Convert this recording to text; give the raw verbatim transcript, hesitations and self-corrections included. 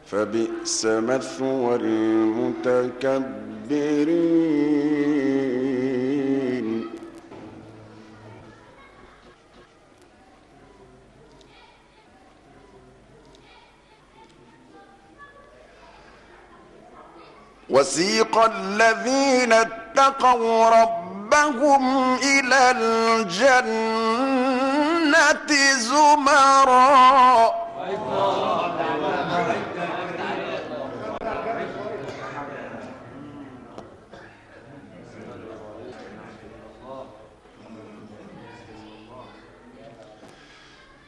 فبئس مثوى المتكبرين. وسيق الذين اتقوا ربهم إلى الجنة زمرا